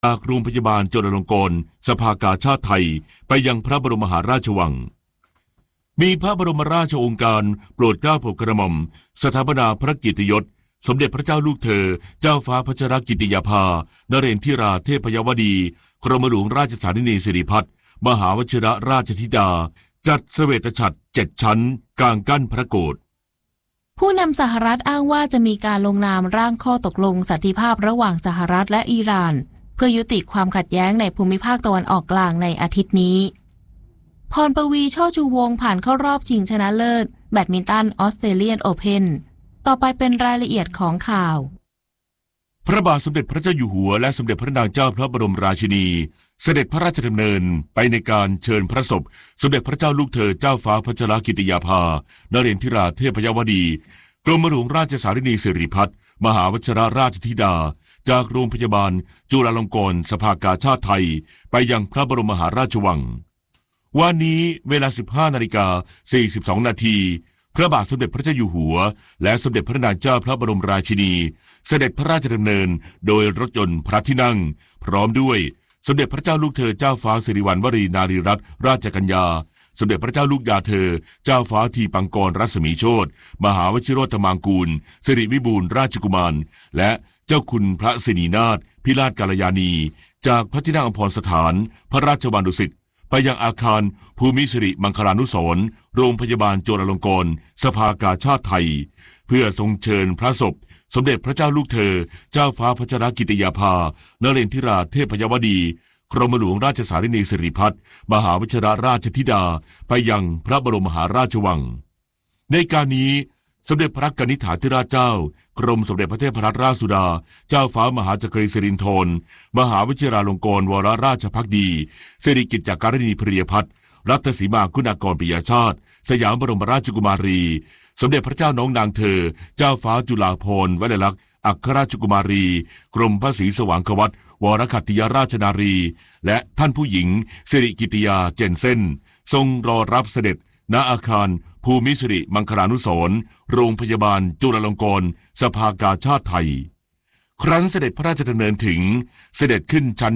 จากโรงพยาบาลจุฬาลงกรณ์สภากาชาดไทยไปยังพระบรมมหาราชวังมีพระบรมราชโองการโปรดเกล้าโปรดกระหม่อมสถาปนาพระเกียรติยศสมเด็จพระเจ้าลูกเธอเจ้าฟ้าพัชรกิติยาภานเรนทิราเทพยวดีกรมหลวงราชสารินีสิริพัฒน์มหาวชิรราชธิดาจัดเสวตฉัตร7 ชั้นกลางกั้นพระโกฐผู้นำสหรัฐอ้างว่าจะมีการลงนามร่างข้อตกลงสันติภาพระหว่างสหรัฐและอิหร่านเพื่อยุติความขัดแย้งในภูมิภาคตะวันออกกลางในอาทิตย์นี้พรปวีช่อชูวงศ์ผ่านเข้ารอบชิงชนะเลิศแบดมินตันออสเตรเลียนโอเพ่นต่อไปเป็นรายละเอียดของข่าวพระบาทสมเด็จพระเจ้าอยู่หัวและสมเด็จพระนางเจ้าพระบรมราชินีเสด็จพระราชดำเนินไปในการเชิญพระศพสมเด็จพระเจ้าลูกเธอเจ้าฟ้าพัชรกิติยาภานเรนทิราเทพยวดีกรมหลวงราชสารินีสิริพัฒน์มหาวชิรราชธิดาจากโรงพยาบาลจุฬาลงกรณ์สภากาชาดไทยไปยังพระบรมมหาราชวังวันนี้เวลา 15:42 นาทีพระบาทสมเด็จพระเจ้าอยู่หัวและสมเด็จพระนางเจ้าพระบรมราชินีเสด็จพระราชดำเนินโดยรถยนต์พระที่นั่งพร้อมด้วยสมเด็จพระเจ้าลูกเธอเจ้าฟ้าสิริวัณวรีนารีรัตนราชกัญญาสมเด็จพระเจ้าลูกยาเธอเจ้าฟ้าทีปังกรรัศมีโชติมหาวชิโรธมังกูลสิริวิบูลย์ราชกุมารและเจ้าคุณพระสินีนาถพิราชกาลยานีจากพระที่นั่งอัมพรสถานพระราชวังดุสิตไปยังอาคารภูมิสิริมังคลานุสรณ์โรงพยาบาลจุฬาลงกรณ์สภากาชาดไทยเพื่อทรงเชิญพระศพสมเด็จพระเจ้าลูกเธอเจ้าฟ้าพัชรกิติยาภานเรนทิราเทพยวดีกรมหลวงราชสารินีสิริพัฒน์มหาวชิรราชธิดาไปยังพระบรมมหาราชวังในการนี้สมเด็จพระกนิษฐาธิราชเจ้ากรมสมเด็จพระเทพรัตนราชสุดาเจ้าฟ้ามหาจักรีสิรินธรมหาวชิราลงกรณ์วรราชภักดีสิริกิติ์การณีพริยพัฒน์รัตสีมาคุณากรปิยชาติสยามบรมราชกุมารีสมเด็จพระเจ้าน้องนางเธอเจ้าฟ้าจุฬาภรณ์วลัยลักษณ์อัครราชกุมารีกรมพระศรีสว่างควัตวรคัตติยราชนารีและท่านผู้หญิงสิริกิติยาเจนเซ่นทรงรอรับเสด็จณอาคารภูมิสิริมังคลานุสรณ์โรงพยาบาลจุฬาลงกรณ์สภากาชาดไทยครั้นเสด็จพระราชดำเนินถึงเสด็จขึ้นชั้น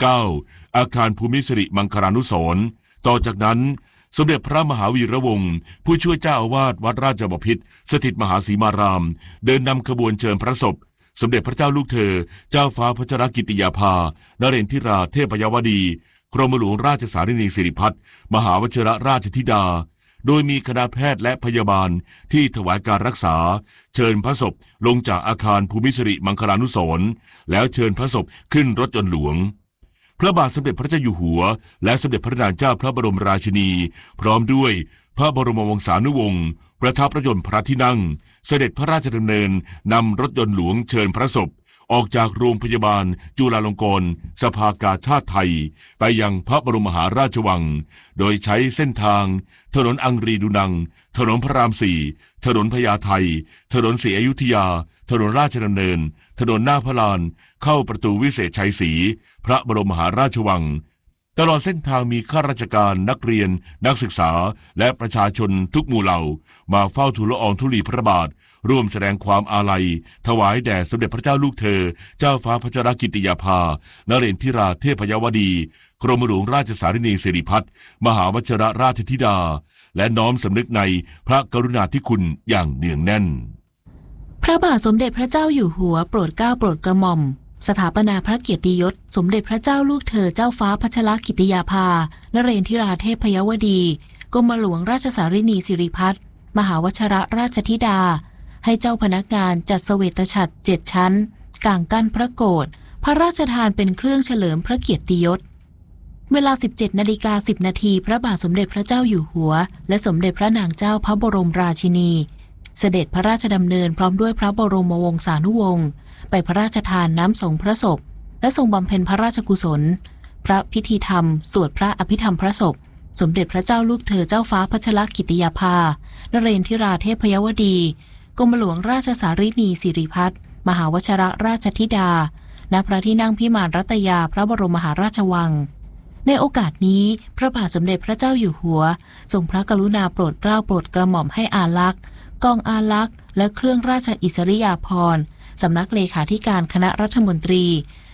29อาคารภูมิสิริมังคลานุสรณ์ต่อจากนั้นสมเด็จพระมหาวีระวงศ์ผู้ช่วยเจ้าอาวาสวัดราชบพิตรสถิตมหาสีมารามเดินนำขบวนเชิญพระศพสมเด็จพระเจ้าลูกเธอเจ้าฟ้าพัชรกิติยาภานเรนทิราเทพยวดีกรมหลวงราชสารินีสิริพัฒน์มหาวชิรราชธิดาโดยมีคณะแพทย์และพยาบาลที่ถวายการรักษาเชิญพระศพลงจากอาคารภูมิสิริมังคลานุสรณ์แล้วเชิญพระศพขึ้นรถยนต์หลวงพระบาทสมเด็จพระเจ้าอยู่หัวและสมเด็จพระนางเจ้าพระบรมราชินีพร้อมด้วยพระบรมวงศานุวงศ์ประทับรถยนต์พระที่นั่งเสด็จพระราชดำเนินนำรถยนต์หลวงเชิญพระศพออกจากโรงพยาบาลจุฬาลงกรณ์สภากาชาดไทยไปยังพระบรมมหาราชวังโดยใช้เส้นทางถนนอังรีดูนังถนนพระราม4ถนนพญาไทถนนศรีอยุธยาถนนราชดำเนินถนนหน้าพระลานเข้าประตูวิเศษชัยศรีพระบรมมหาราชวังตลอดเส้นทางมีข้าราชการนักเรียนนักศึกษาและประชาชนทุกหมู่เหล่ามาเฝ้าทูลละอองธุลีพระบาทร่วมแสดงความอาลัยถวายแด่สมเด็จพระเจ้าลูกเธอเจ้าฟ้าพัชรกิติยาภานเรนทิราเทพยวดีกรมหลวงราชสารินีสิริพัฒน์มหาวชิรราชธิดาและน้อมสำนึกในพระกรุณาธิคุณอย่างเนืองแน่นพระบาทสมเด็จพระเจ้าอยู่หัวโปรดเกล้าโปรดกระหม่อมสถาปนาพระเกียรติยศสมเด็จพระเจ้าลูกเธอเจ้าฟ้าพัชรกิติยาภานเรนทิราเทพยวดีกรมหลวงราชสารินีสิริพัฒน์มหาวชิรราชธิดาให้เจ้าพนักงานจัดเสวตฉัตร7 ชั้นกลางกั้นพระโกฐพระราชทานเป็นเครื่องเฉลิมพระเกียรติยศเวลา 17:10 นาทีพระบาทสมเด็จพระเจ้าอยู่หัวและสมเด็จพระนางเจ้าพระบรมราชินีเสด็จพระราชดำเนินพร้อมด้วยพระบรมวงศานุวงศ์ไปพระราชทานน้ำสงพระศพและทรงบำเพ็ญพระราชกุศลพระพิธีธรรมสวดพระอภิธรรมพระศพสมเด็จพระเจ้าลูกเธอเจ้าฟ้าพัชรกิติยาภานเรนทิราเทพยวดีกรมหลวงราชสารินีสิริพัฒน์มหาวชิรราชธิดาณพระที่นั่งพิมานรัตยาพระบรมมหาราชวังในโอกาสนี้พระบาทสมเด็จพระเจ้าอยู่หัวทรงพระกรุณาโปรดเกล้าโปรดกระหม่อมให้อาลักษ์กองอาลักษ์และเครื่องราชอิสริยาภรณ์สำนักเลขาธิการคณะรัฐมนตรี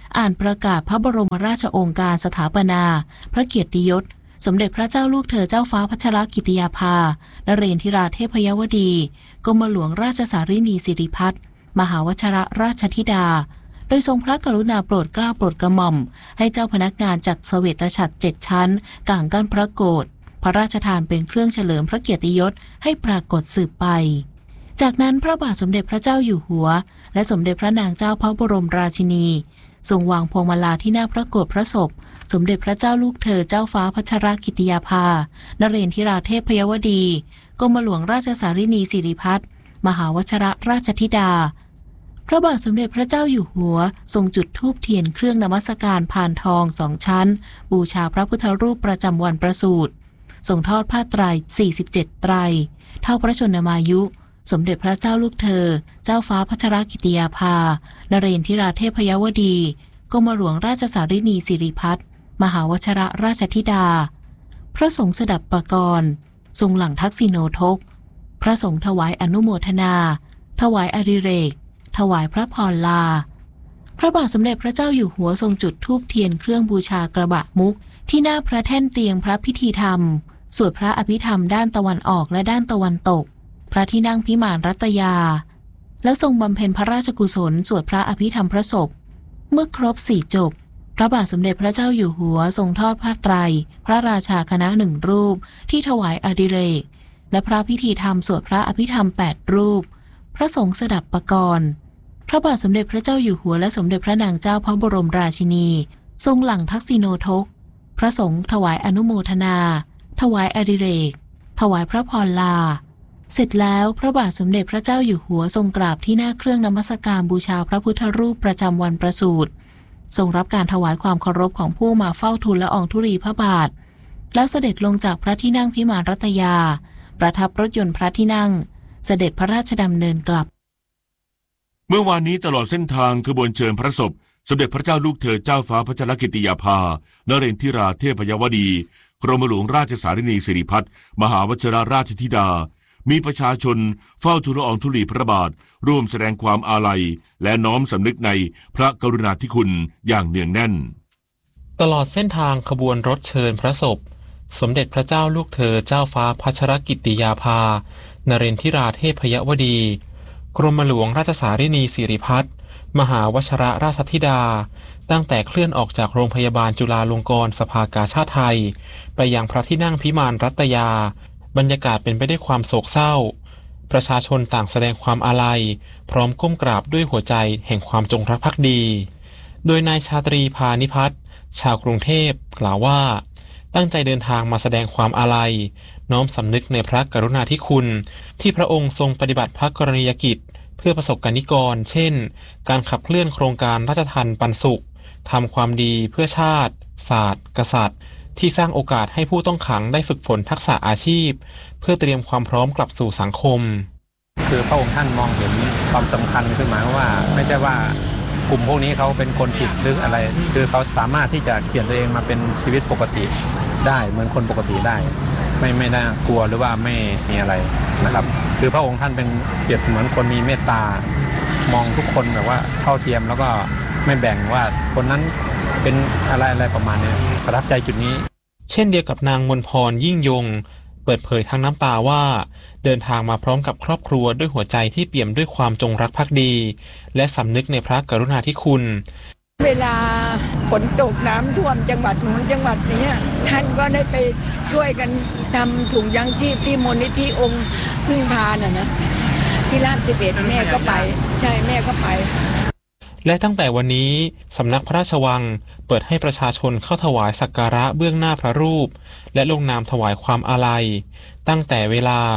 อ่านประกาศพระบรมราชโองการสถาปนาพระเกียรติยศสมเด็จพระเจ้าลูกเธอเจ้าฟ้าพัชรกิติยาภานเรนทิราเทพยวดีกรมหลวงราชสารินีสิริพัฒน์มหาวชิรราชธิดาโดยทรงพระกรุณาโปรดเกล้าโปรดกระหม่อมให้เจ้าพนักงานจัดเสวตฉัตร7 ชั้นก่างกั้นพระโกฐพระราชทานเป็นเครื่องเฉลิมพระเกียรติยศให้ปรากฏสืบไปจากนั้นพระบาทสมเด็จพระเจ้าอยู่หัวและสมเด็จพระนางเจ้าพระบรมราชินีทรงวางพวงมาลาที่หน้าพระโกฐพระศพสมเด็จพระเจ้าลูกเธอเจ้าฟ้าพัชรกิติยาภานเรนทิราเทพยวดีกรมหลวงราชสารินีสิริพัฒน์มหาวชิรราชธิดาพระบาทสมเด็จพระเจ้าอยู่หัวทรงจุดธูปเทียนเครื่องนมัสการพานทอง2 ชั้นบูชาพระพุทธรูปประจำวันประสูติทรงทอดผ้าไตร47 ไตรเท่าพระชนมายุสมเด็จพระเจ้าลูกเธอเจ้าฟ้าพัชรกิติยาภานเรนทิราเทพยวดีกรมหลวงราชสารินีสิริพัฒน์มหาวชิรราชธิดาพระสงฆ์สดับปกรณ์ทรงหลั่งทักษิโนทกพระสงฆ์ถวายอนุโมทนาถวายอดิเรกถวายพระพรลาพระบาทสมเด็จพระเจ้าอยู่หัวทรงจุดธูปเทียนเครื่องบูชากระบะมุกที่หน้าพระแท่นเตียงพระพิธีธรรมสวดพระอภิธรรมด้านตะวันออกและด้านตะวันตกพระที่นั่งพิมานรัตยาแล้วทรงบำเพ็ญพระราชกุศลสวดพระอภิธรรมพระศพเมื่อครบ4 จบพระบาทสมเด็จพระเจ้าอยู่หัวทรงทอดผ้าไตรพระราชาคณะ1 รูปที่ถวายอดิเรกและพระพิธีธรรมสวดพระอภิธรรม8 รูปพระสงฆ์สดับปกรณ์พระบาทสมเด็จพระเจ้าอยู่หัวและสมเด็จพระนางเจ้าพระบรมราชินีทรงหลั่งทักษิโนทกพระสงฆ์ถวายอนุโมทนาถวายอดิเรกถวายพระพรลาเสร็จแล้วพระบาทสมเด็จพระเจ้าอยู่หัวทรงกราบที่หน้าเครื่องนมัสการบูชาพระพุทธรูปประจำวันประสูติทรงรับการถวายความเคารพของผู้มาเฝ้าทูลละอองธุลีพระบาทแล้วเสด็จลงจากพระที่นั่งพิมานรัตยาประทับรถยนต์พระที่นั่งเสด็จพระราชดำเนินกลับเมื่อวานนี้ตลอดเส้นทางขบวนเชิญพระศพสมเด็จพระเจ้าลูกเธอเจ้าฟ้าพัชรกิติยาภานเรนทิราเทพยวดีกรมหลวงราชสารินีสิริพัฒน์มหาวชิรราชธิดามีประชาชนเฝ้าทูลละอองธุลีพระบาทร่วมแสดงความอาลัยและน้อมสำนึกในพระกรุณาธิคุณอย่างเนืองแน่นตลอดเส้นทางขบวนรถเชิญพระศพสมเด็จพระเจ้าลูกเธอเจ้าฟ้าพัชรกิติยาภานเรนทิราเทพยวดีกรมหลวงราชสารินีสิริพัฒน์มหาวชิรราชธิดาตั้งแต่เคลื่อนออกจากโรงพยาบาลจุฬาลงกรณ์สภากาชาดไทยไปยังพระที่นั่งพิมานรัตยาบรรยากาศเป็นไปด้วยความโศกเศร้าประชาชนต่างแสดงความอาลัยพร้อมก้มกราบด้วยหัวใจแห่งความจงรักภักดีโดยนายชาตรีพานิพัฒน์ชาวกรุงเทพกล่าวว่าตั้งใจเดินทางมาแสดงความอาลัยน้อมสำนึกในพระกรุณาธิคุณที่พระองค์ทรงปฏิบัติพระกรณียกิจเพื่อประสบกนิกรเช่นการขับเคลื่อนโครงการราชทัณฑ์ปันสุขทำความดีเพื่อชาติศาสตร์กษัตริย์ที่สร้างโอกาสให้ผู้ต้องขังได้ฝึกฝนทักษะอาชีพเพื่อเตรียมความพร้อมกลับสู่สังคมคือพระองค์ท่านมองเห็นความสำคัญขึ้นมาว่าไม่ใช่ว่ากลุ่มพวกนี้เขาเป็นคนผิดหรืออะไรคือเขาสามารถที่จะเปลี่ยนตัวเองมาเป็นชีวิตปกติได้เหมือนคนปกติได้ไม่น่ากลัวหรือว่าไม่มีอะไรนะครับคือพระองค์ท่านเป็นเปรียบเสมือนคนมีเมตตามองทุกคนแบบว่าเท่าเทียมแล้วก็ไม่แบ่งว่าคนนั้นเป็นอะไรประมาณนี้ประทับใจจุดนี้เช่นเดียวกับนางมนพรยิ่งยงเปิดเผยทั้งน้ำตาว่าเดินทางมาพร้อมกับครอบครัวด้วยหัวใจที่เปี่ยมด้วยความจงรักภักดีและสำนึกในพระกรุณาธิคุณเวลาฝนตกน้ำท่วมจังหวัดนู้นจังหวัดนี้ท่านก็ได้ไปช่วยกันทำถุงยังชีพที่มูลนิธิองค์พึ่งพานะที่ราช11แม่ก็ไปใช่แม่ก็ไปและตั้งแต่วันนี้สำนักพระราชวังเปิดให้ประชาชนเข้าถวายสักการะเบื้องหน้าพระรูปและลงนามถวายความอาลัยตั้งแต่เวลา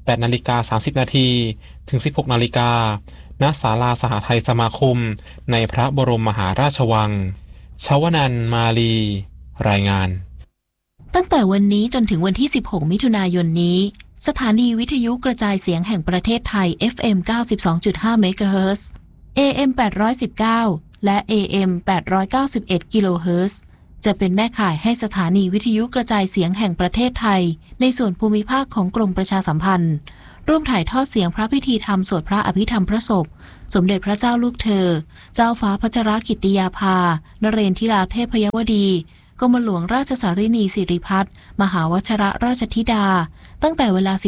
8:30 น.ถึง 16:00 น.ณ ศาลาสหไทยสมาคมในพระบรมมหาราชวังชวนันท์ มาลี รายงานตั้งแต่วันนี้จนถึงวันที่16มิถุนายนนี้สถานีวิทยุกระจายเสียงแห่งประเทศไทย FM 92.5 เมกะเฮิรตซ์ AM 819 และ AM 891 กิโลเฮิรตซ์จะเป็นแม่ข่ายให้สถานีวิทยุกระจายเสียงแห่งประเทศไทยในส่วนภูมิภาคของกรมประชาสัมพันธ์ร่วมถ่ายทอดเสียงพระพิธีธรรมสวดพระอภิธรรมพระศพสมเด็จพระเจ้าลูกเธอเจ้าฟ้าพัชรกิติยาภานเรนทิราเทพยวดีกรมหลวงราชสารินีสิริพัฒน์มหาวชรราชธิดาตั้งแต่เวลา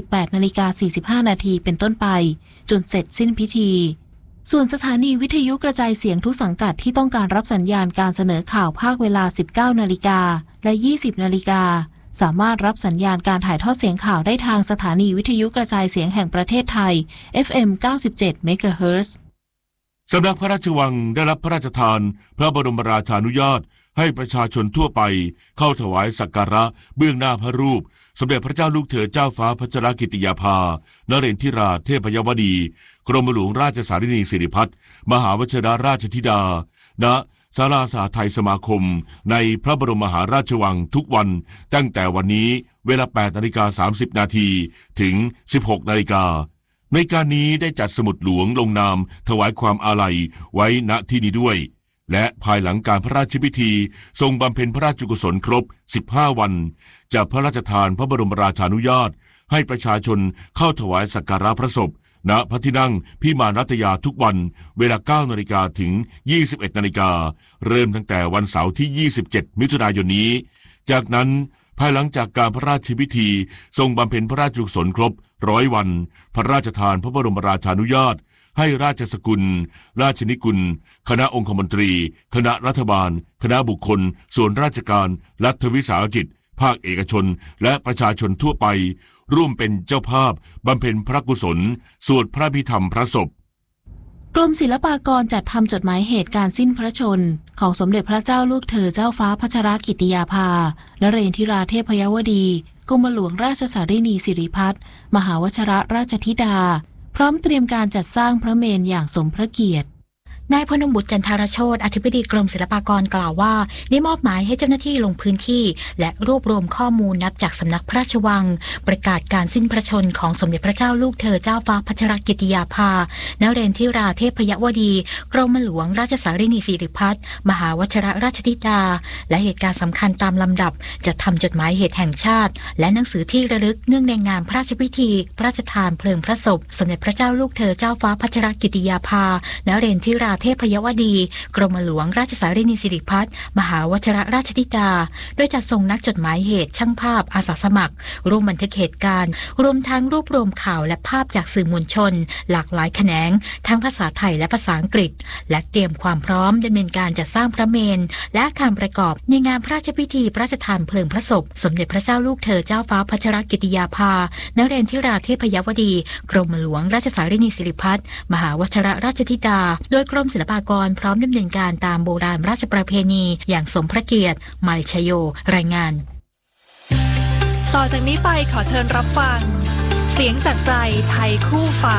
18:45 นาทีเป็นต้นไปจนเสร็จสิ้นพิธีส่วนสถานีวิทยุกระจายเสียงทุกสังกัดที่ต้องการรับสัญญาณการเสนอข่าวภาคเวลา 19 นาฬิกาและ 20 นาฬิกาสามารถรับสัญญาณการถ่ายทอดเสียงข่าวได้ทางสถานีวิทยุกระจายเสียงแห่งประเทศไทย FM 97 เมกะเฮิรตซ์สำนักพระราชวังได้รับพระราชทานพระบรมราชานุญาตให้ประชาชนทั่วไปเข้าถวายสักการะเบื้องหน้าพระรูปสมเด็จพระเจ้าลูกเธอเจ้าฟ้าพัชรกิติยาภานเรนทิราเทพยวดีกรมหลวงราชสารินีสิริพัฒน์มหาวชิรราชธิดาณศาลาสหไทยสมาคมในพระบรมมหาราชวังทุกวันตั้งแต่วันนี้เวลา 8:30 นาทีถึง 16:00 นาฬิกาในการนี้ได้จัดสมุดหลวงลงนามถวายความอาลัยไว้ณที่นี้ด้วยและภายหลังการพระราชพิธีทรงบำเพ็ญพระราชกุศลครบ 15 วันจะพระราชทานพระบรมราชานุญาตให้ประชาชนเข้าถวายสักการะพระศพณพระที่นั่งพิมานรัตยาทุกวันเวลา 9 นาฬิกาถึง 21 นาฬิกาเริ่มตั้งแต่วันเสาร์ที่ 27 มิถุนายนนี้จากนั้นภายหลังจากการพระราชพิธีทรงบำเพ็ญพระราชกุศลครบ 100 วันพระราชทานพระบรมราชานุญาตให้ราชสกุลราชนิกุลคณะองคมนตรีคณะรัฐบาลคณะบุคคลส่วนราชการรัฐวิสาหกิจภาคเอกชนและประชาชนทั่วไปร่วมเป็นเจ้าภาพบำเพ็ญพระกุศลสวดพระพิธรรมพระศพกรมศิลปากรจัดทำจดหมายเหตุการสิ้นพระชนของสมเด็จพระเจ้าลูกเธอเจ้าฟ้าพัชรกิติยาภานเรนทิราเทพยวดีกรมหลวงราชสารินีสิริพัฒน์มหาวชิรราชธิดาพร้อมเตรียมการจัดสร้างพระเมรุอย่างสมพระเกียรตินายพนมบุตรจันทารโชติอธิบดีกรมศิลปากรกล่าวว่าได้มอบหมายให้เจ้าหน้าที่ลงพื้นที่และรวบรวมข้อมูลนับจากสำนักพระราชวังประกาศการสิ้นพระชนของสมเด็จพระเจ้าลูกเธอเจ้าฟ้าพัชรกิติยาภานเรนทิราเทพยวดีกรมหลวงราชสารินีสิริพัฒน์มหาวชิรราชธิดาและเหตุการณ์สำคัญตามลำดับจะทำจดหมายเหตุแห่งชาติและหนังสือที่ระลึกเนื่องในงานพระราชพิธีพระราชทานเพลิงพระศพสมเด็จพระเจ้าลูกเธอเจ้าฟ้าพัชรกิติยาภานเรนทิราเทพยวดีกรมหลวงราชสารินีสิริพัฒน์มหาวชิรราชธิดาโดยจัดส่งนักจดหมายเหตุช่างภาพอาสาสมัครร่วมบันทึกเหตุการณ์รวมทั้งรวบรวมข่าวและภาพจากสื่อมวลชนหลากหลายแขนงทั้งภาษาไทยและภาษาอังกฤษและเตรียมความพร้อมดำเนินการจัดสร้างพระเมรุและอาคารประกอบในงานพระราชพิธีพระราชทานเพลิงพระศพสมเด็จพระเจ้าลูกเธอเจ้าฟ้าพัชรกิติยาภานเรนทิราเทพยวดีกรมหลวงราชสารินีสิริพัฒน์มหาวชิรราชธิดาโดยกรมศิลปากรพร้อมดำเนินการตามโบราณราชประเพณีอย่างสมพระเกียรติมาลิชโยรายงานต่อจากนี้ไปขอเชิญรับฟังเสียงจากใจไทยคู่ฟ้า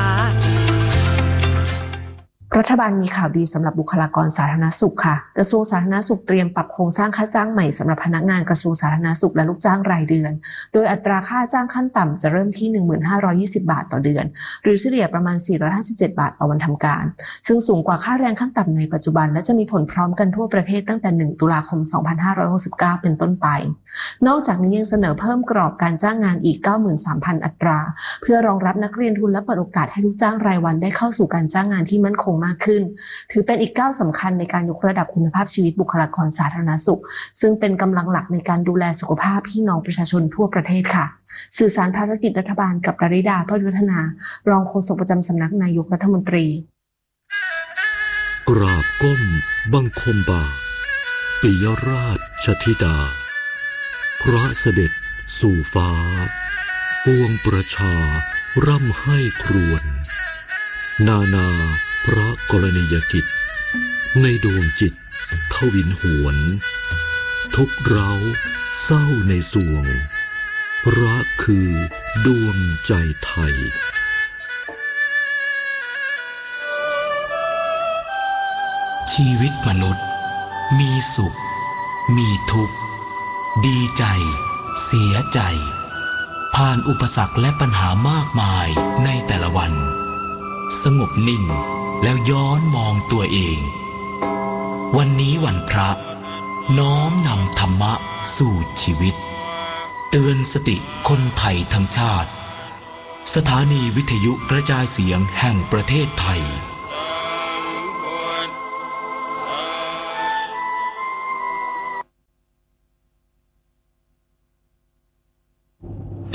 รัฐบาลมีข่าวดีสำหรับบุคลากรสาธารณสุขค่ะกระทรวงสาธารณสุขเตรียมปรับโครงสร้างค่าจ้างใหม่สำหรับพนักงานกระทรวงสาธารณสุขและลูกจ้างรายเดือนโดยอัตราค่าจ้างขั้นต่ำจะเริ่มที่ 1520 บาทต่อเดือนหรือเฉลี่ยประมาณ457 บาทต่อวันทำการซึ่งสูงกว่าค่าแรงขั้นต่ำในปัจจุบันและจะมีผลพร้อมกันทั่วประเทศตั้งแต่1ตุลาคม2569เป็นต้นไปนอกจากนี้ยังเสนอเพิ่มกรอบการจ้างงานอีก 93,000 อัตราเพื่อรองรับนักเรียนทุนและเปิดโอกาสให้ลูกจ้างรายวันได้เข้าสู่การจ้างงานที่มั่นคงมากขึ้นถือเป็นอีกก้าวสำคัญในการยกระดับคุณภาพชีวิตบุคลากรสาธารณสุขซึ่งเป็นกำลังหลักในการดูแลสุขภาพพี่น้องประชาชนทั่วประเทศค่ะสื่อสารภารกิจรัฐบาลกับปริดา พฤวัฒนารองโฆษกประจำสำนักนายกรัฐมนตรีกราบก้มบังคมบาทปิยราชธิดาพระเสด็จสู่ฟ้าปวงประชาร่ำให้ครวญนาพระกรณียกิจในดวงจิตทวินหวนทุกเร้าเศร้าในสวงรักคือดวงใจไทยชีวิตมนุษย์มีสุขมีทุกข์ดีใจเสียใจผ่านอุปสรรคและปัญหามากมายในแต่ละวันสงบนิ่งแล้วย้อนมองตัวเองวันนี้วันพระน้อมนำธรรมะสู่ชีวิตเตือนสติคนไทยทั้งชาติสถานีวิทยุกระจายเสียงแห่งประเทศไทย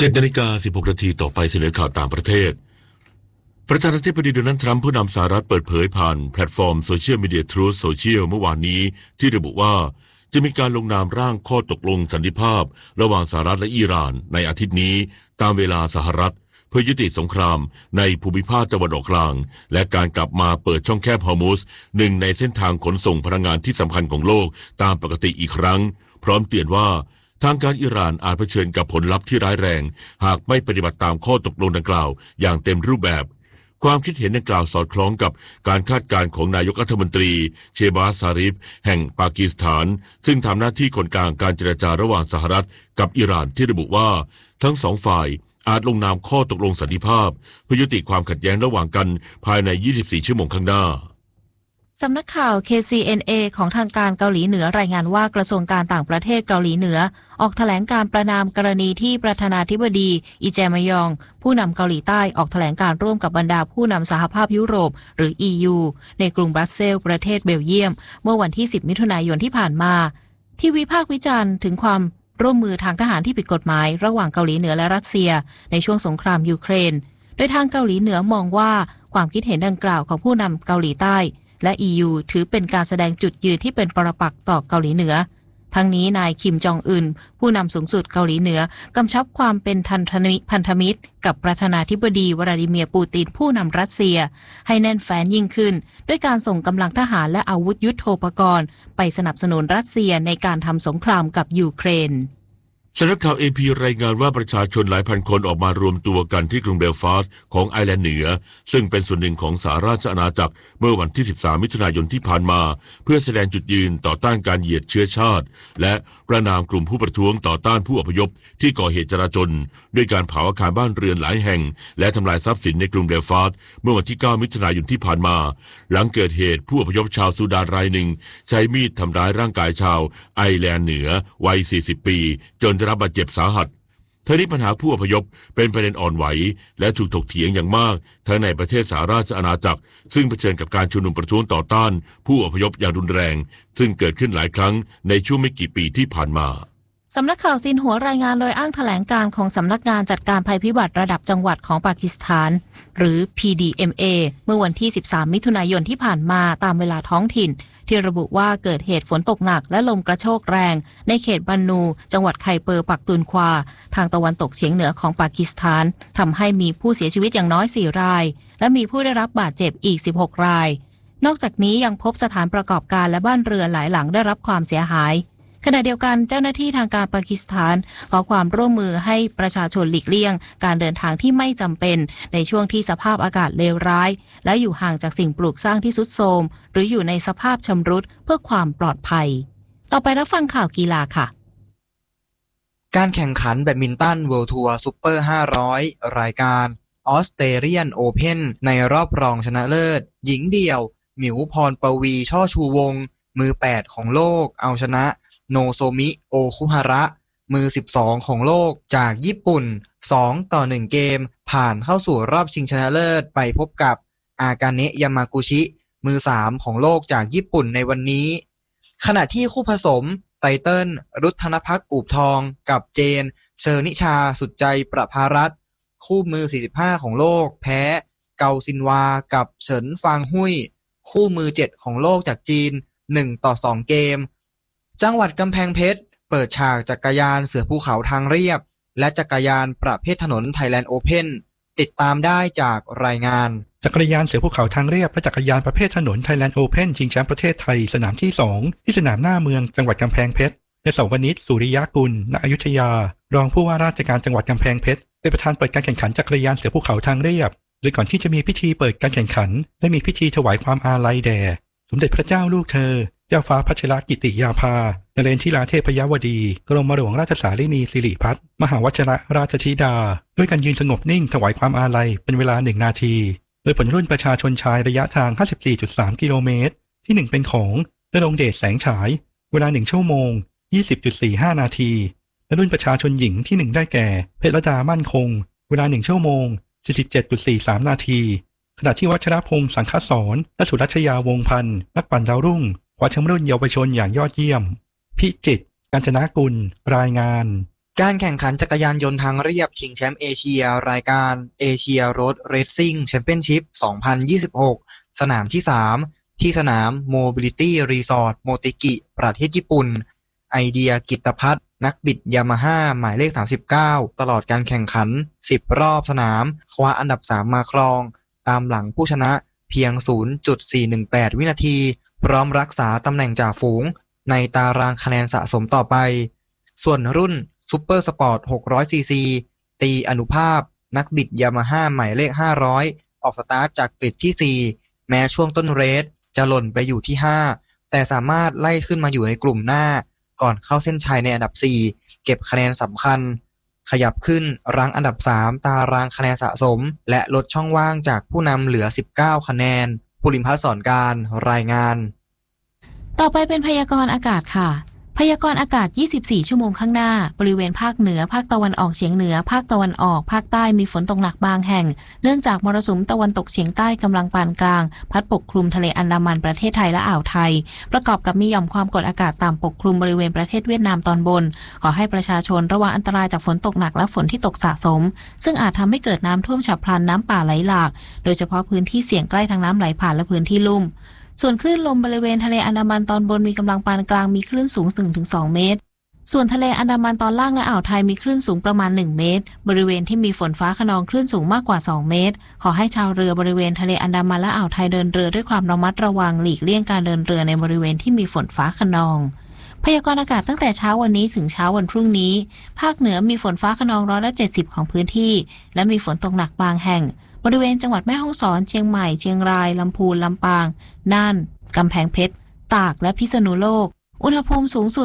7:16 นาทีต่อไปเสนอข่าวต่างประเทศประธานาธิบดีโดนัลด์ทรัมป์ผู้นำสหรัฐเปิดเผยผ่านแพลตฟอร์มโซเชียลมีเดีย Truth Social เมื่อวานนี้ที่ระบุว่าจะมีการลงนามร่างข้อตกลงสันติภาพระหว่างสหรัฐและอิหร่านในอาทิตย์นี้ตามเวลาสหรัฐเพื่อยุติสงครามในภูมิภาคตะวันออกกลางและการกลับมาเปิดช่องแคบฮอร์มุซหนึ่งในเส้นทางขนส่งพลังงานที่สำคัญของโลกตามปกติอีกครั้งพร้อมเตือนว่าทางการอิหร่านอาจเผชิญกับผลลัพธ์ที่ร้ายแรงหากไม่ปฏิบัติตามข้อตกลงดังกล่าวอย่างเต็มรูปแบบความคิดเห็นดังกล่าวสอดคล้องกับการคาดการณ์ของนายกรัฐมนตรีเชบาซซาริฟแห่งปากีสถานซึ่งทำหน้าที่คนกลางการเจรจาระหว่างสหรัฐกับอิหร่านที่ระบุว่าทั้งสองฝ่ายอาจลงนามข้อตกลงสันติภาพเพื่อยุติความขัดแย้งระหว่างกันภายใน24 ชั่วโมงข้างหน้าสำนักข่าว KCNA ของทางการเกาหลีเหนือรายงานว่ากระทรวงการต่างประเทศเกาหลีเหนือออกแถลงการประนามกรณีที่ประธานาธิบดีอิแจมยองผู้นำเกาหลีใต้ออกแถลงการร่วมกับบรรดาผู้นำสหภาพยุโรปหรือ EU ในกรุงบรัสเซลส์ประเทศเบลเยียมเมื่อวันที่10 มิถุนายนที่ผ่านมาที่วิพากษ์วิจารณ์ถึงความร่วมมือทางทหารที่ผิดกฎหมายระหว่างเกาหลีเหนือและรัสเซียในช่วงสงครามยูเครนโดยทางเกาหลีเหนือมองว่าความคิดเห็นดังกล่าวของผู้นำเกาหลีใต้และ EU ถือเป็นการแสดงจุดยืนที่เป็นปรปักษ์ต่อเกาหลีเหนือทั้งนี้นายคิมจองอึนผู้นำสูงสุดเกาหลีเหนือกำชับความเป็นพันธมิตรกับประธานาธิบดีวลาดิเมียร์ปูตินผู้นำรัสเซียให้แน่นแฟ้นยิ่งขึ้นด้วยการส่งกำลังทหารและอาวุธยุทโธปกรณ์ไปสนับสนุนรัสเซียในการทำสงครามกับยูเครนสำนักข่าว AP รายงานว่าประชาชนหลายพันคนออกมารวมตัวกันที่กรุงเบลฟาสต์ของไอร์แลนด์เหนือซึ่งเป็นส่วนหนึ่งของสหราชอาณาจักรเมื่อวันที่13 มิถุนายนที่ผ่านมาเพื่อแสดงจุดยืนต่อต้านการเหยียดเชื้อชาติและประณามกลุ่มผู้ประท้วงต่อต้านผู้อพยพที่ก่อเหตุจลาจลด้วยการเผาอาคารบ้านเรือนหลายแห่งและทำลายทรัพย์สินในกรุงเบลฟาสต์เมื่อวันที่9 มิถุนายนที่ผ่านมาหลังเกิดเหตุผู้อพยพชาวซูดานรายหนึ่งใช้มีดทำร้ายร่างกายชาวไอร์แลนด์เหนือวัย40 ปีจนได้รับบาดเจ็บสาหัสทั้งนี้ปัญหาผู้อพยพเป็นประเด็นอ่อนไหวและถูกถกเถียงอย่างมากทั้งในประเทศสหราชอาณาจักรซึ่งเผชิญกับการชุมนุมประท้วงต่อต้านผู้อพยพอย่างรุนแรงซึ่งเกิดขึ้นหลายครั้งในช่วงไม่กี่ปีที่ผ่านมาสำนักข่าวซินหัวรายงานโดยอ้างแถลงการของสำนักงานจัดการภัยพิบัติระดับจังหวัดของปากีสถานหรือ PDMA เมื่อวันที่13 มิถุนายนที่ผ่านมาตามเวลาท้องถิ่นที่ระบุว่าเกิดเหตุฝนตกหนักและลมกระโชกแรงในเขตบันนูจังหวัดไคเปอร์ปักตุนควาทางตะวันตกเฉียงเหนือของปากีสถานทำให้มีผู้เสียชีวิตอย่างน้อย4รายและมีผู้ได้รับบาดเจ็บอีก16รายนอกจากนี้ยังพบสถานประกอบการและบ้านเรือนหลายหลังได้รับความเสียหายขณะเดียวกันเจ้าหน้าที่ทางการปากีสถานขอความร่วมมือให้ประชาชนหลีกเลี่ยงการเดินทางที่ไม่จำเป็นในช่วงที่สภาพอากาศเลวร้ายและอยู่ห่างจากสิ่งปลูกสร้างที่ทรุดโทรมหรืออยู่ในสภาพชำรุดเพื่อความปลอดภัยต่อไปรับฟังข่าวกีฬาค่ะการแข่งขันแบดมินตันเวิลด์ทัวร์ซุปเปอร์500รายการออสเตรเลียนโอเพ่นในรอบรองชนะเลิศหญิงเดี่ยวหมิวพรปวีช่อชูวงศ์มือ8ของโลกเอาชนะโนโซมิโอคุฮาระมือ12ของโลกจากญี่ปุ่น2-1เกมผ่านเข้าสู่รอบชิงชนะเลิศไปพบกับอากาเนะยามากุชิมือ3ของโลกจากญี่ปุ่นในวันนี้ขณะที่คู่ผสมไตเติ้ลรุทธนภักดิ์อูบทองกับเจนเชอร์นิชาสุดใจประภารัตน์คู่มือ45ของโลกแพ้เกาซินวากับเฉินฟางหุยคู่มือ7ของโลกจากจีน1-2เกมจังหวัดกำแพงเพชรเปิดฉากจักรยานเสือภูเขาทางเรียบและจักรยานประเภทถนนไทยแลนด์โอเพ่นติดตามได้จากรายงานจักรยานเสือภูเขาทางเรียบและจักรยานประเภทถนนไทยแลนด์โอเพ่นชิงแชมป์ประเทศไทยสนามที่2ที่สนามหน้าเมืองจังหวัดกำแพงเพชรในเสาวนิชสุริยกุลณอยุธยารองผู้ว่าราชการจังหวัดกำแพงเพชรเป็นประธานเปิดการแข่งขันจักรยานเสือภูเขาทางเรียบโดยก่อนที่จะมีพิธีเปิดการแข่งขันได้มีพิธีถวายความอาลัยแด่สมเด็จพระเจ้าลูกเธอเจ้าฟ้าพัชรกิติยาภานเรนทิราเทพยวดีกรมหลวงราชสารินีสิริพัฒน์มหาวชิรราชธิดาด้วยการยืนสงบนิ่งถวายความอาลัยเป็นเวลา1นาทีโดยผลรุ่นประชาชนชายระยะทาง 54.3 กิโลเมตรที่1เป็นของณรงค์เดชแสงฉายเวลา1ชั่วโมง 20.45 นาทีและรุ่นประชาชนหญิงที่1ได้แก่เพชรดามั่นคงเวลา1ชั่วโมง 47.43 นาทีขณะที่วัชรพงษ์สังฆสรและสุรัชยาวงศ์พันธ์นักปั่นดาวรุ่งคว้าแชมป์รุ่นเยาวชนอย่างยอดเยี่ยมพิจิตร กาญจนากุลรายงานการแข่งขันจักรยานยนต์ทางเรียบชิงแชมป์เอเชียรายการเอเชียโรดเรซซิ่งแชมเปี้ยนชิพ 2026 สนามที่ 3 ที่สนาม Mobility Resort โมเตกิประเทศญี่ปุ่นไอเดียกิตภัทรนักบิดยามาฮ่าหมายเลข 39 ตลอดการแข่งขัน 10 รอบสนามคว้าอันดับ 3 มาครองตามหลังผู้ชนะเพียง 0.418 วินาทีพร้อมรักษาตำแหน่งจ่าฝูงในตารางคะแนนสะสมต่อไปส่วนรุ่นซุปเปอร์สปอร์ต 600 ซีซีตีอนุภาพนักบิดยามาฮ่าหมายเลข 500 ออกสตาร์ทจากกริดที่ 4 แม้ช่วงต้นเรสจะหล่นไปอยู่ที่ 5 แต่สามารถไล่ขึ้นมาอยู่ในกลุ่มหน้าก่อนเข้าเส้นชัยในอันดับ 4 เก็บคะแนนสำคัญขยับขึ้นรั้งอันดับ 3 ตารางคะแนนสะสมและลดช่องว่างจากผู้นำเหลือ 19 คะแนนภูริพัฒน์ สอนการรายงานต่อไปเป็นพยากรณ์อากาศค่ะพยากรณ์อากาศ 24 ชั่วโมงข้างหน้าบริเวณภาคเหนือภาคตะวันออกเฉียงเหนือภาคตะวันออกภาคใต้มีฝนตกหนักบางแห่งเนื่องจากมรสุมตะวันตกเฉียงใต้กำลังปานกลางพัดปกคลุมทะเลอันดามันประเทศไทยและอ่าวไทยประกอบกับมีหย่อมความกดอากาศต่ำปกคลุมบริเวณประเทศเวียดนามตอนบนขอให้ประชาชนระวังอันตรายจากฝนตกหนักและฝนที่ตกสะสมซึ่งอาจทำให้เกิดน้ำท่วมฉับพลันน้ำป่าไหลหลากโดยเฉพาะพื้นที่เสี่ยงใกล้ทางน้ำไหลผ่านและพื้นที่ลุ่มส่วนคลื่นลมบริเวณทะเลอันดามันตอนบนมีกำลังปานกลางมีคลื่นสูง 1-2 เมตรส่วนทะเลอันดามันตอนล่างและอ่าวไทยมีคลื่นสูงประมาณ1 เมตรบริเวณที่มีฝนฟ้าคะนองคลื่นสูงมากกว่า2 เมตรขอให้ชาวเรือบริเวณทะเลอันดามันและอ่าวไทยเดินเรือด้วยความระมัดระวังหลีกเลี่ยงการเดินเรือในบริเวณที่มีฝนฟ้าคะนองพยากรณ์อากาศตั้งแต่เช้าวันนี้ถึงเช้าวันพรุ่งนี้ภาคเหนือมีฝนฟ้าคะนอง170ของพื้นที่และมีฝนตกหนักบางแห่งบริเวณจังหวัดแม่ฮ่องสอนเชียงใหม่เชียงรายลำพูนลำปางน่านกำแพงเพชรตากและพิษณุโลกอุณหภูมิสูงสุด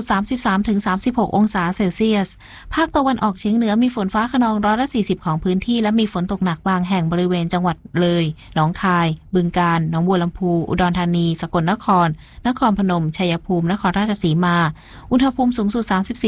33-36 องศาเซลเซียสภาคตะวันออกเฉียงเหนือมีฝนฟ้าคะนอง140ของพื้นที่และมีฝนตกหนักบางแห่งบริเวณจังหวัดเลยหนองคายบึงกาฬหนองบัวลำพูอุดรธานีสกลนครนครพนมชัยภูมินครราชสีมาอุณหภูมิสูงสุด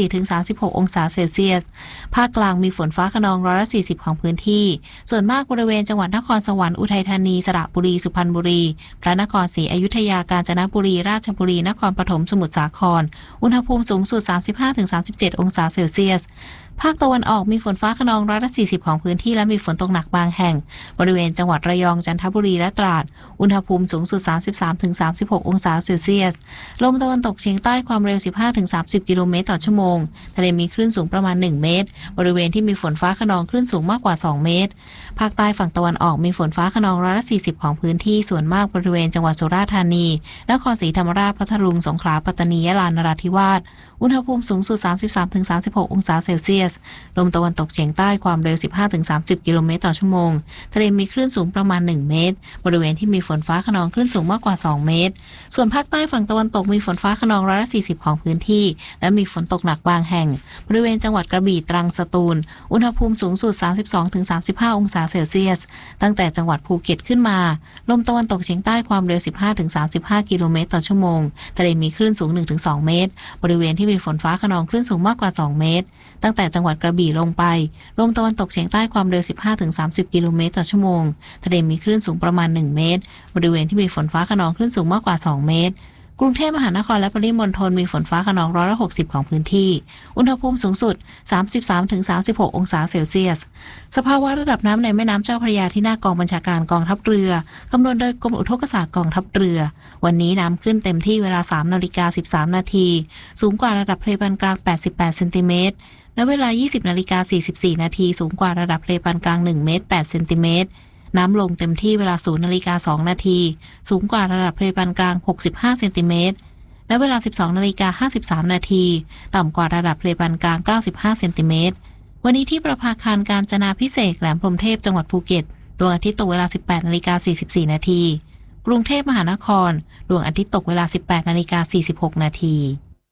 34-36 องศาเซลเซียสภาคกลางมีฝนฟ้าคะนอง140ของพื้นที่ส่วนมากบริเวณจังหวัดนครสวรรค์อุทัยธานีสระบุรีสุพรรณบุรีพระนครศรีอยุธยากาญจนบุรีราชบุรีนครปฐมสมุทรสาครอุณหภูมิสูงสุด 35-37 องศาเซลเซียสภาคตะวันออกมีฝนฟ้าคะนอง140ของพื้นที่และมีฝนตกหนักบางแห่งบริเวณจังหวัดระยองจันทบุรีและตราดอุณหภูมิสูงสุด 33-36 องศาเซลเซียสลมตะวันตกเฉียงใต้ความเร็ว 15-30 กิโลเมตรต่อชั่วโมงทะเลมีคลื่นสูงประมาณ1 เมตรบริเวณที่มีฝนฟ้าคะนองคลื่นสูงมากกว่า2 เมตรภาคใต้ฝั่งตะวันออกมีฝนฟ้าคะนอง140ของพื้นที่ส่วนมากบริเวณจังหวัดสุราษฎร์ธานีนครศรีธรรมราชพัทลุงสงขลาปัตตานียะลานราธิวาสอุณหภูมิสูงสุด 33-36 องศาเซลเซียสลมตะวันตกเฉียงใต้ความเร็ว 15-30 กิโลเมตรต่อชั่วโมงทะเลมีคลื่นสูงประมาณ1 เมตรบริเวณที่มีฝนฟ้าคะนองคลื่นสูงมากกว่า2 เมตรส่วนภาคใต้ฝั่งตะวันตกมีฝนฟ้าคะนอง140ของพื้นที่และมีฝนตกหนักบางแห่งบริเวณจังหวัดกระบี่ตรังสตูลอุณหภูมิสูงสุด 32-35 องศาเซลเซียสตั้งแต่จังหวัดภูเก็ตขึ้นมาลมตะวันตกเฉียงใต้ความเร็ว 15-35 กิโลเมตรต่อชั่วโมงทะเลมีคลื่นสูง 1-2 เมตรบริเวณที่มีฝนฟ้าคะนองคลื่นสูงมากกว่า2 เมตรตั้งแต่จังหวัดกระบี่ลงไปลมตะวันตกเฉียงใต้ความเร็ว 15-30 กิโลเมตรต่อชั่วโมงทะเลมีคลื่นสูงประมาณ1 เมตรบริเวณที่มีฝนฟ้าคะนองคลื่นสูงมากกว่า2 เมตรกรุงเทพมหานครและปริมณฑลมีฝนฟ้าคะนอง160ของพื้นที่อุณหภูมิสูงสุด 33-36 องศาเซลเซียสสภาวะระดับน้ำในแม่น้ำเจ้าพระยาที่หน้ากองบัญชาการกองทัพเรือคำนวณโดยกรมอุทกศาสตร์กองทัพเรือวันนี้น้ำขึ้นเต็มที่เวลา 3:13 นาทีสูงกว่าระดับทะเลปานกลาง88เซนติเมตรและเวลา 20:44 นาทีสูงกว่าระดับทะเลปานกลาง1 เมตร 8 เซนติเมตรน้ำลงเต็มที่เวลา 0:02 นาทีสูงกว่าระดับทะเลปานกลาง65เซนติเมตรและเวลา 12:53 นาทีต่ำกว่าระดับทะเลปานกลาง95เซนติเมตรวันนี้ที่ประภาคารกาญจนาภิเษกแหลมพรหมเทพจังหวัดภูเก็ตดวงอาทิตย์ตกเวลา 18:44 นาทีกรุงเทพมหานครดวงอาทิตย์ตกเวลา 18:46 นาที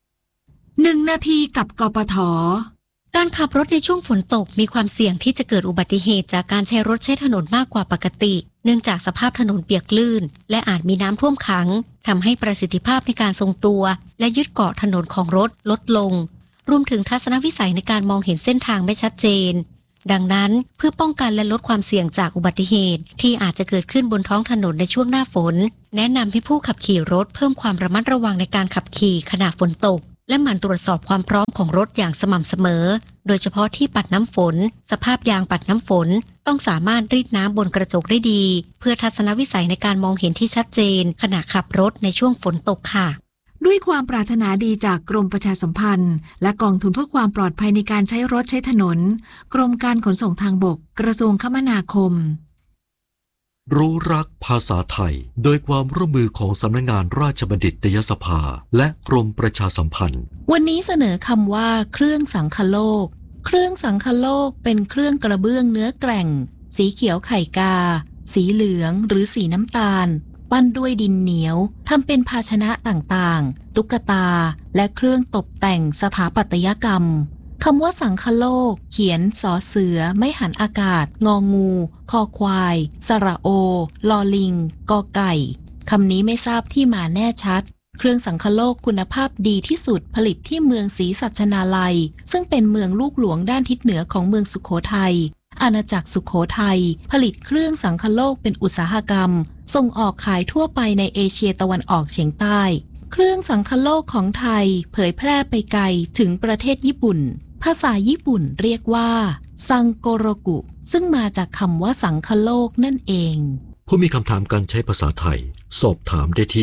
1 นาทีกับกปท. การขับรถในช่วงฝนตกมีความเสี่ยงที่จะเกิดอุบัติเหตุจากการใช้รถใช้ถนนมากกว่าปกติเนื่องจากสภาพถนนเปียกลื่นและอาจมีน้ำท่วมขังทำให้ประสิทธิภาพในการทรงตัวและยึดเกาะถนนของรถลดลงรวมถึงทัศนวิสัยในการมองเห็นเส้นทางไม่ชัดเจนดังนั้นเพื่อป้องกันและลดความเสี่ยงจากอุบัติเหตุที่อาจจะเกิดขึ้นบนท้องถนนในช่วงหน้าฝนแนะนำให้ผู้ขับขี่รถเพิ่มความระมัดระวังในการขับขี่ขณะฝนตกและหมั่นตรวจสอบความพร้อมของรถอย่างสม่ำเสมอโดยเฉพาะที่ปัดน้ำฝนสภาพยางปัดน้ำฝนต้องสามารถรีดน้ำบนกระจกได้ดีเพื่อทัศนวิสัยในการมองเห็นที่ชัดเจนขณะขับรถในช่วงฝนตกค่ะด้วยความปรารถนาดีจากกรมประชาสัมพันธ์และกองทุนเพื่อความปลอดภัยในการใช้รถใช้ถนนกรมการขนส่งทางบกกระทรวงคมนาคมรู้รักภาษาไทยโดยความร่วมมือของสำนักงานราชบัณฑิตยสภาและกรมประชาสัมพันธ์วันนี้เสนอคำว่าเครื่องสังคโลกเครื่องสังคโลกเป็นเครื่องกระเบื้องเนื้อแกร่งสีเขียวไข่กาสีเหลืองหรือสีน้ำตาลปั้นด้วยดินเหนียวทำเป็นภาชนะต่างๆตุ๊กตาและเครื่องตกแต่งสถาปัตยกรรมคำว่าสังคโลกเขียนสอเสือไม่หันอากาศงองูคอควายสระโอลอลิงกอไก่คำนี้ไม่ทราบที่มาแน่ชัดเครื่องสังคโลกคุณภาพดีที่สุดผลิตที่เมืองศรีสัชนาลัยซึ่งเป็นเมืองลูกหลวงด้านทิศเหนือของเมืองสุโขทัยอาณาจักรสุโขทัยผลิตเครื่องสังคโลกเป็นอุตสาหกรรมส่งออกขายทั่วไปในเอเชียตะวันออกเฉียงใต้เครื่องสังคโลกของไทยเผยแพร่ไปไกลถึงประเทศญี่ปุ่นภาษาญี่ปุ่นเรียกว่าซังโกโรกุซึ่งมาจากคำว่าสังคโลกนั่นเองผู้มีคำถามการใช้ภาษาไทยสอบถามได้ที่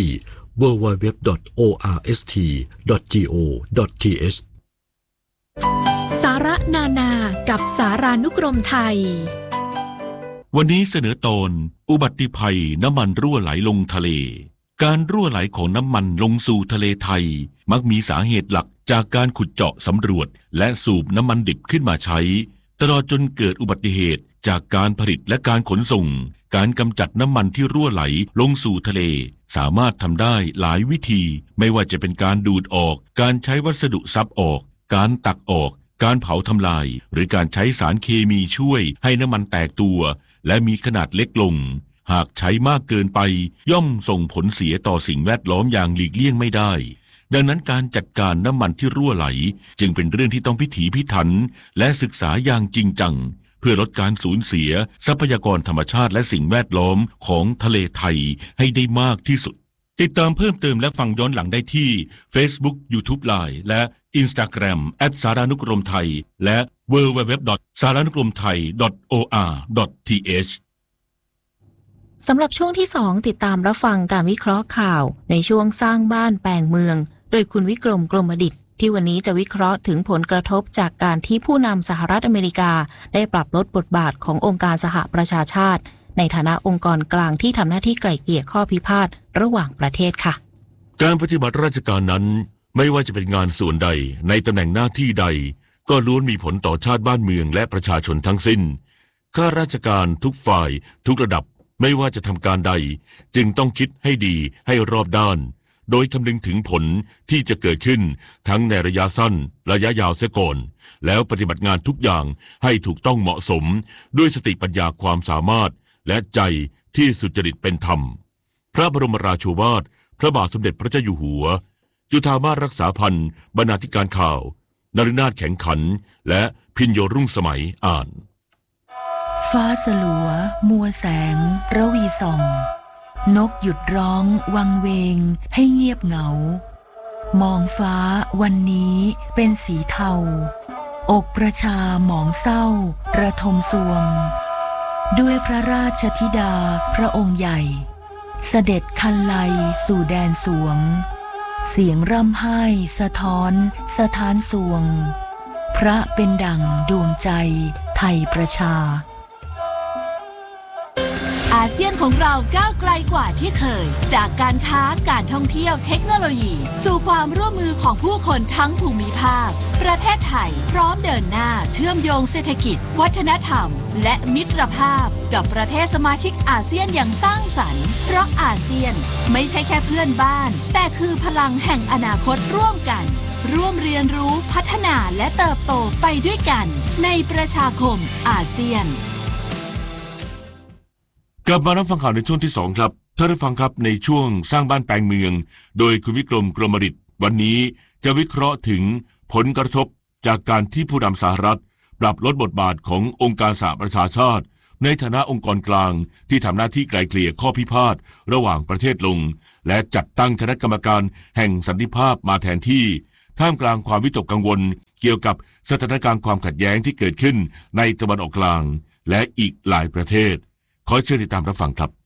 www.orst.go.th สาระนานากับสารานุกรมไทยวันนี้เสนอตอนอุบัติภัยน้ำมันรั่วไหลลงทะเลการรั่วไหลของน้ำมันลงสู่ทะเลไทยมักมีสาเหตุหลักจากการขุดเจาะสำรวจและสูบน้ำมันดิบขึ้นมาใช้ตลอดจนเกิดอุบัติเหตุจากการผลิตและการขนส่งการกำจัดน้ำมันที่รั่วไหลลงสู่ทะเลสามารถทำได้หลายวิธีไม่ว่าจะเป็นการดูดออกการใช้วัสดุซับออกการตักออกการเผาทำลายหรือการใช้สารเคมีช่วยให้น้ำมันแตกตัวและมีขนาดเล็กลงหากใช้มากเกินไปย่อมส่งผลเสียต่อสิ่งแวดล้อมอย่างหลีกเลี่ยงไม่ได้ดังนั้นการจัดการน้ำมันที่รั่วไหลจึงเป็นเรื่องที่ต้องพิถีพิถันและศึกษาอย่างจริงจังเพื่อลดการสูญเสียทรัพยากรธรรมชาติและสิ่งแวดล้อมของทะเลไทยให้ได้มากที่สุดติดตามเพิ่มเติมและฟังย้อนหลังได้ที่ Facebook YouTube Line และ Instagram @สารานุกรมไทยและ www.saranukromthai.or.th สำหรับช่วงที่ 2ติดตามรับฟังการวิเคราะห์ข่าวในช่วงสร้างบ้านแปลงเมืองโดยคุณวิกรมกรมดิษฐ์ที่วันนี้จะวิเคราะห์ถึงผลกระทบจากการที่ผู้นำสหรัฐอเมริกาได้ปรับลดบทบาทขององค์การสหประชาชาติในฐานะองค์กรกลางที่ทำหน้าที่ไกล่เกลี่ยข้อพิพาทระหว่างประเทศค่ะการปฏิบัติราชการนั้นไม่ว่าจะเป็นงานส่วนใดในตำแหน่งหน้าที่ใดก็ล้วนมีผลต่อชาติบ้านเมืองและประชาชนทั้งสิ้นข้าราชการทุกฝ่ายทุกระดับไม่ว่าจะทำการใดจึงต้องคิดให้ดีให้รอบด้านโดยคำนึงถึงผลที่จะเกิดขึ้นทั้งในระยะสั้นระยะยาวเสียก่อนแล้วปฏิบัติงานทุกอย่างให้ถูกต้องเหมาะสมด้วยสติปัญญาความสามารถและใจที่สุจริตเป็นธรรมพระบรมราโชวาทพระบาทสมเด็จพระเจ้าอยู่หัวจุฑามาสรักษาพันธ์บรรณาธิการข่าวนฤนาถแข็งขันและพิญโยรุ่งสมัยอ่านฟ้าสลัวมัวแสงระวีส่องนกหยุดร้องวังเวงให้เงียบเหงามองฟ้าวันนี้เป็นสีเทาอกประชาหมองเศร้าระทมสวงด้วยพระราชธิดาพระองค์ใหญ่เสด็จคันไลสู่แดนสวงเสียงร่ำไห้สะท้อนสถานสวงพระเป็นดั่งดวงใจไทยประชาอาเซียนของเราก้าวไกลกว่าที่เคยจากการค้าการท่องเที่ยวเทคโนโลยีสู่ความร่วมมือของผู้คนทั้งภูมิภาคประเทศไทยพร้อมเดินหน้าเชื่อมโยงเศรษฐกิจวัฒนธรรมและมิตรภาพกับประเทศสมาชิกอาเซียนอย่างสร้างสรรค์เพราะอาเซียนไม่ใช่แค่เพื่อนบ้านแต่คือพลังแห่งอนาคตร่วมกันร่วมเรียนรู้พัฒนาและเติบโตไปด้วยกันในประชาคมอาเซียนกลับมารับฟังข่าวในช่วงที่2ครับท่านผู้ฟังครับในช่วงสร้างบ้านแปลงเมืองโดยคุณวิกรมกรมดิษฐ์วันนี้จะวิเคราะห์ถึงผลกระทบจากการที่ผู้นำสหรัฐปรับลดบทบาทขององค์การสหประชาชาติในฐานะองค์กรกลางที่ทำหน้าที่ไกล่เกลี่ยข้อพิพาทระหว่างประเทศลงและจัดตั้งคณะกรรมการแห่งสันติภาพมาแทนที่ท่ามกลางความวิตกกังวลเกี่ยวกับสถานการณ์ความขัดแย้งที่เกิดขึ้นในตะวันออกกลางและอีกหลายประเทศขอเชิญติดตามรับฟังครับ